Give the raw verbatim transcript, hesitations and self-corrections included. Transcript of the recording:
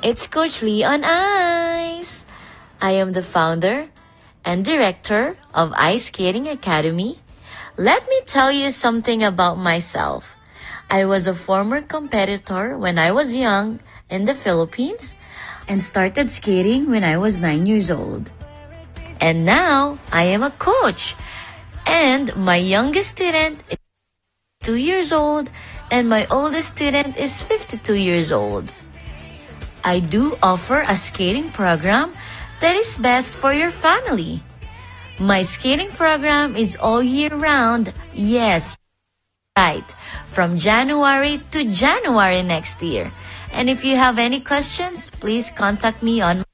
It's Coach Lee on Ice. I am the founder and director of Ice Skating Academy. Let me tell you something about myself. I was a former competitor when I was young in the Philippines and started skating when I was nine years old. And now I am a coach, and my youngest student is two years old and my oldest student is fifty-two years old. I do offer a skating program that is best for your family. My skating program is all year round. Yes, right. From January to January next year. And if you have any questions, please contact me on